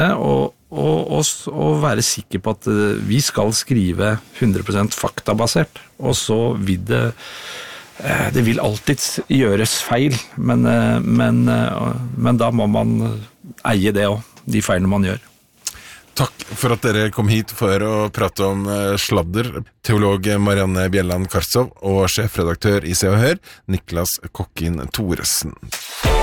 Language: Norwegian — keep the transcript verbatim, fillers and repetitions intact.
og, og, og, og være sikker på at vi skal skrive hundre prosent faktabasert, og så vil det, det vil alltid gjøres feil, men, men, men da må man eie det også, de feilene man gjør. Takk for at dere kom hit for å prate om sladder. Teolog Marianne Bjelland Karsov og sjefredaktør i Se og Hør, Niklas Kokkin Thoresen.